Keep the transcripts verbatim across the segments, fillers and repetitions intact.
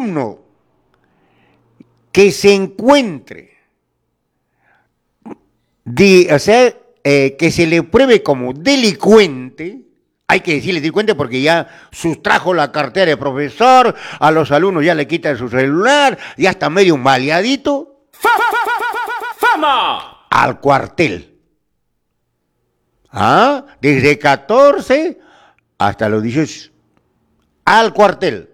alumno que se encuentre, de, o sea, eh, que se le pruebe como delincuente, hay que decirle delincuente porque ya sustrajo la cartera de profesor, a los alumnos ya le quitan su celular, ya está medio maleadito. ¡Fama! Al cuartel. ¿Ah? Desde catorce hasta los dieciocho. Al cuartel.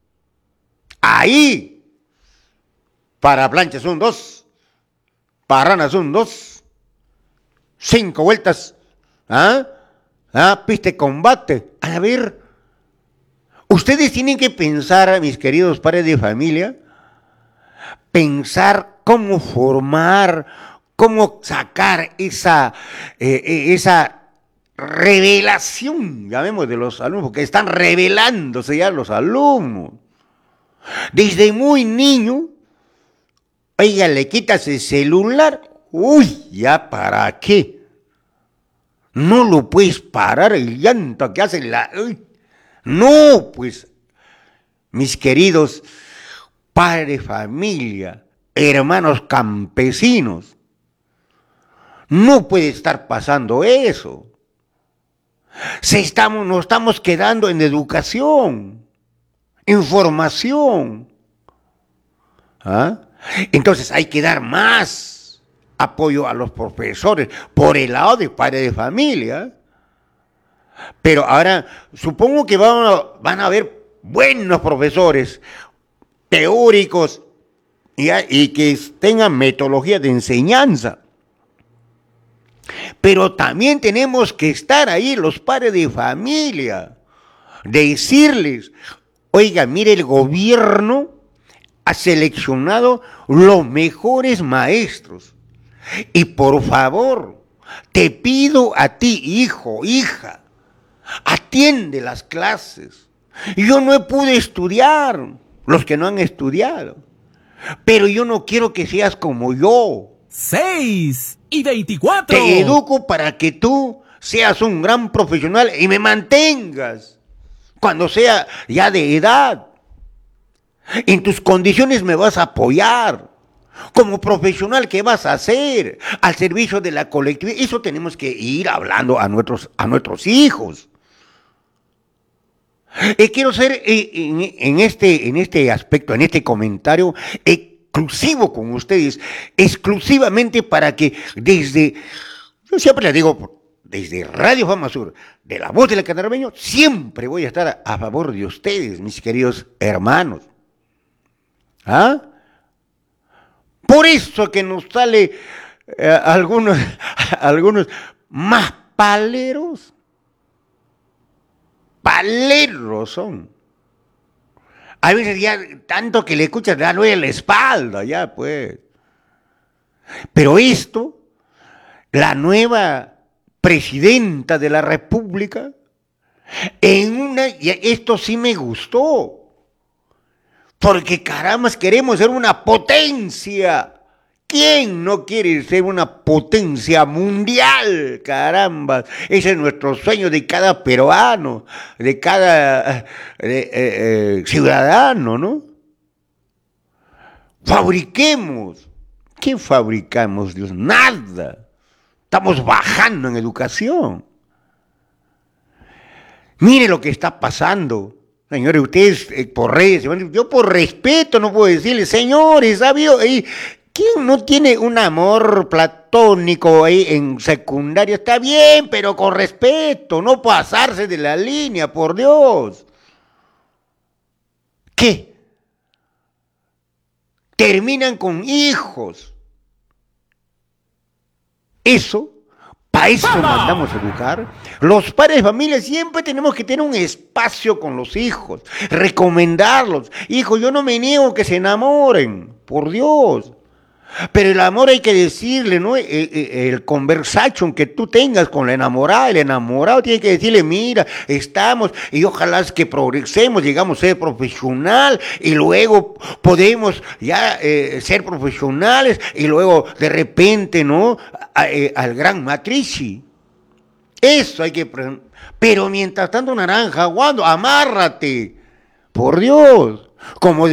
Ahí. Para planchas son dos. Para ranas son dos. Cinco vueltas. ¿Ah? ¿Ah? Piste de combate. A ver. Ustedes tienen que pensar, mis queridos padres de familia, pensar cómo formar, cómo sacar esa, eh, esa revelación, llamemos, de los alumnos, porque están revelándose ya los alumnos. Desde muy niño, oiga, le quitas el celular, uy, ¿ya para qué? No lo puedes parar el llanto que hace la... Uy. No, pues, mis queridos padres de familia, hermanos campesinos, no puede estar pasando eso. Se estamos, nos estamos quedando en educación, en formación. ¿Ah? Entonces hay que dar más apoyo a los profesores por el lado de padres de familia. Pero ahora, supongo que van a, van a haber buenos profesores, teóricos, y, y que tengan metodología de enseñanza. Pero también tenemos que estar ahí los padres de familia, decirles, oiga, mire, el gobierno ha seleccionado los mejores maestros. Y por favor, te pido a ti, hijo, hija, atiende las clases. Yo no pude estudiar, los que no han estudiado, pero yo no quiero que seas como yo. Seis y veinticuatro. Te educo para que tú seas un gran profesional y me mantengas cuando sea ya de edad. En tus condiciones me vas a apoyar. Como profesional, ¿qué vas a hacer? Al servicio de la colectividad. Eso tenemos que ir hablando a nuestros, a nuestros hijos. Eh, quiero ser eh, en, en, este, en este aspecto, en este comentario, exclusivo con ustedes, exclusivamente para que desde, yo siempre les digo, desde Radio Fama Sur, de la voz del canarameño, siempre voy a estar a, a favor de ustedes, mis queridos hermanos. ¿Ah? Por eso que nos sale eh, algunos, algunos más paleros, paleros son. A veces ya tanto que le escuchas, ya duele la espalda, ya pues. Pero esto, la nueva presidenta de la República, en una, y esto sí me gustó, porque caramba, queremos ser una potencia. ¿Quién no quiere ser una potencia mundial? Caramba, ese es nuestro sueño de cada peruano, de cada eh, eh, eh, ciudadano, ¿no? Fabriquemos. ¿Qué fabricamos, Dios? Nada. Estamos bajando en educación. Mire lo que está pasando. Señores, ustedes eh, por redes, yo por respeto no puedo decirles, señores, ¿sabido? Eh, ¿Quién no tiene un amor platónico ahí en secundaria? Está bien, pero con respeto, no pasarse de la línea, por Dios. ¿Qué? Terminan con hijos. Eso, para eso mandamos a educar. Los padres de familia siempre tenemos que tener un espacio con los hijos, recomendarlos. Hijos, yo no me niego que se enamoren, por Dios. Pero el amor hay que decirle, ¿no? El, el, el conversation que tú tengas con la enamorada, el enamorado tiene que decirle, mira, estamos, y ojalá es que progresemos, llegamos a ser profesional, y luego podemos ya eh, ser profesionales, y luego de repente, ¿no? A, a, al gran matrici. Eso hay que... Pero mientras tanto, naranja, aguando, amárrate, por Dios, como